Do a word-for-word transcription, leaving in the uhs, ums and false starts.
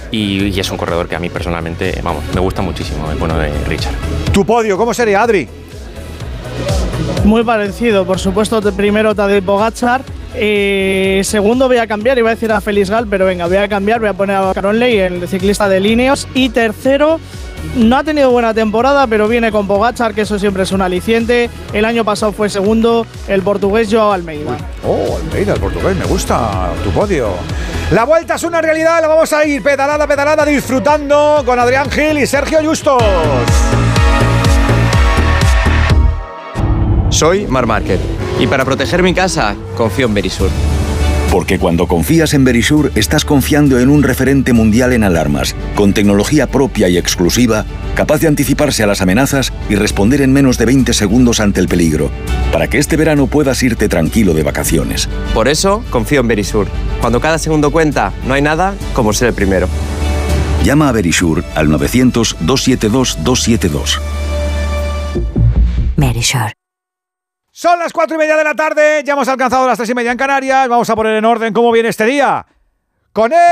y, y es un corredor que a mí personalmente, vamos, me gusta muchísimo, el bueno de Richard. ¿Tu podio cómo sería, Adri? Muy parecido, por supuesto, primero Tadej Pogačar, eh, segundo voy a cambiar, iba a decir a Félix Gal, pero venga, voy a cambiar, voy a poner a Caronley, el ciclista de Ineos, y tercero, no ha tenido buena temporada, pero viene con Pogačar, que eso siempre es un aliciente. El año pasado fue segundo, el portugués Joao Almeida. Oh, Almeida, el portugués, me gusta tu podio. La vuelta es una realidad, la vamos a ir pedalada, pedalada, disfrutando con Adrián Gil y Sergio Justos. Soy Marc Márquez y para proteger mi casa confío en Verisur. Porque cuando confías en Verisur, estás confiando en un referente mundial en alarmas, con tecnología propia y exclusiva, capaz de anticiparse a las amenazas y responder en menos de veinte segundos ante el peligro, para que este verano puedas irte tranquilo de vacaciones. Por eso confío en Verisur. Cuando cada segundo cuenta, no hay nada como ser el primero. Llama a Verisur al novecientos, doscientos setenta y dos, doscientos setenta y dos. Verisur. Son las cuatro y media de la tarde, ya hemos alcanzado las tres y media en Canarias. Vamos a poner en orden cómo viene este día. Con él.